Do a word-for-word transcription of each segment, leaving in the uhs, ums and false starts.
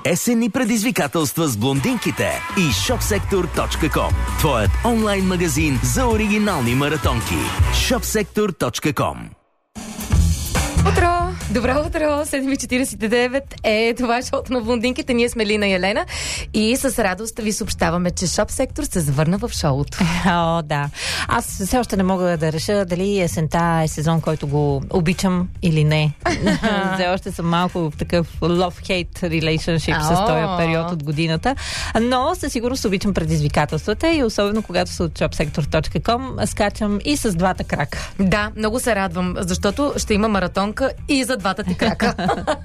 Есенни предизвикателства с блондинките и shopsektor точка com. Твоят онлайн магазин за оригинални маратонки. shopsektor точка com. Утро! Добро утро! седем и четиридесет и девет е това шоуто на блондинките. Ние сме Лина и Елена и с радост ви съобщаваме, че Шоп Сектор се завърна в шоуто. О, да. Аз все още не мога да реша дали есента е сезон, който го обичам или не. Все още съм малко в такъв love-hate relationship с този период от годината. Но със сигурност обичам предизвикателствата и особено когато са от shopsektor точка com скачам и с двата крака. Да, много се радвам, защото ще има маратонка и за двата ти крака.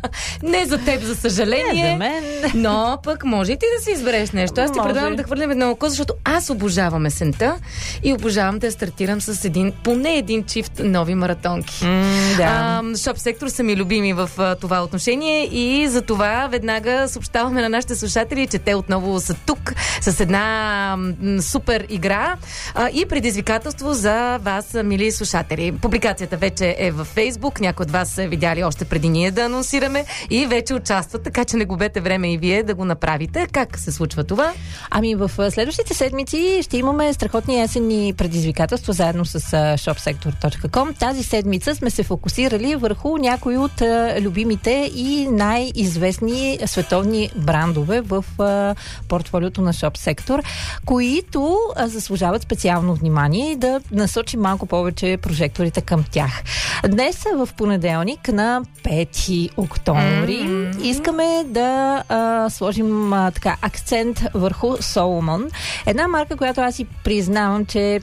Не за теб, за съжаление. Не за мен. Но пък може и ти да си избереш нещо. Аз ти предлагам да хвърлим едно око, защото аз обожавам есента и обожавам да стартирам с един, поне един чифт нови маратонки. Mm, да. Шоп Сектор са ми любими в а, това отношение и за това веднага съобщаваме на нашите слушатели, че те отново са тук с една м, супер игра а, и предизвикателство за вас, мили слушатели. Публикацията вече е във Фейсбук, някои от вас са видяли още преди ние да анонсираме и вече участват, така че не губете време и вие да го направите. Как се случва това? Ами в следващите седмици ще имаме страхотни есенни предизвикателства заедно с shopsektor точка com. Тази седмица сме се фокусирали върху някои от а, любимите и най-известни световни брандове в а, портфолиото на Шоп Сектор, които а, заслужават специално внимание и да насочим малко повече прожекторите към тях. Днес в понеделник на пети октомври mm-hmm. искаме да а, сложим а, така акцент върху Solomon. Една марка, която аз си признавам, че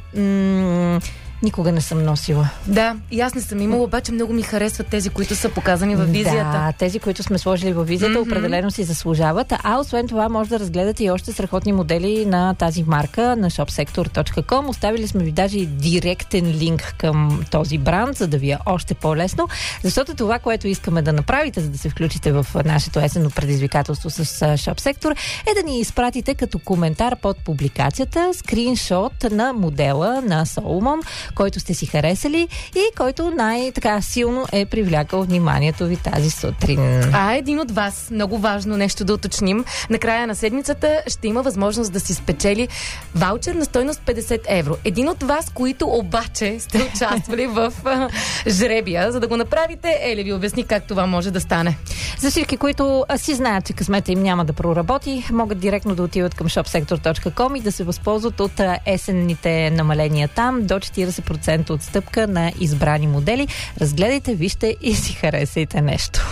м- никога не съм носила. Да, и аз не съм имала, обаче много ми харесват тези, които са показани във визията. Да, тези, които сме сложили във визията, mm-hmm. определено си заслужават. А освен това, може да разгледате и още страхотни модели на тази марка на shopsektor точка com. Оставили сме ви даже и директен линк към този бранд, за да ви е още по-лесно. Защото това, което искаме да направите, за да се включите в нашето есенно предизвикателство с Shop Sector, е да ни изпратите като коментар под публикацията скриншот на модела на Solomon, който сте си харесали и който най-така силно е привлякал вниманието ви тази сутрин. А един от вас, много важно нещо да уточним, на края на седмицата ще има възможност да си спечели ваучер на стойност петдесет евро. Един от вас, които обаче сте участвали в а, жребия, за да го направите, Еле ви обясни как това може да стане. За всички, които си знаят, че късмета им няма да проработи, могат директно да отиват към shopsektor точка com и да се възползват от есенните намаления там до четиридесет процента отстъпка на избрани модели. Разгледайте, вижте и си харесайте нещо.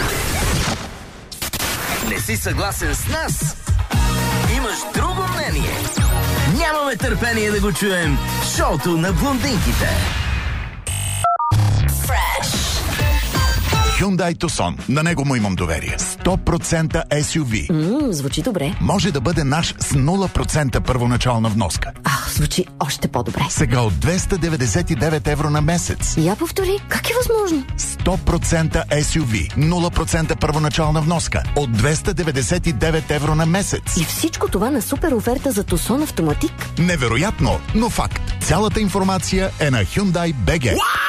Не си съгласен с нас? Имаш друго мнение? Нямаме търпение да го чуем. Шоуто на блондинките. Hyundai Tucson. На него му имам доверие. сто процента ес ю ви. Ммм, звучи добре. Може да бъде наш с нула процента първоначална вноска. А, звучи още по-добре. Сега от двеста деветдесет и девет евро на месец. Я повтори, как е възможно? сто процента ес ю ви. нула процента първоначална вноска. От двеста деветдесет и девет евро на месец. И всичко това на супер оферта за Tucson Автоматик? Невероятно, но факт. Цялата информация е на Hyundai точка би джи.